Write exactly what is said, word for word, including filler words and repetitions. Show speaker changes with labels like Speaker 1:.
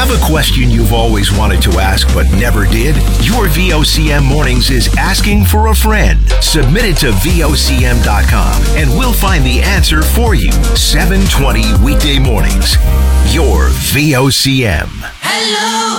Speaker 1: Have a question you've always wanted to ask but never did? Your V O C M Mornings is asking for a friend. Submit it to V O C M dot com and we'll find the answer for you. seven twenty weekday mornings. Your V O C M.
Speaker 2: Hello.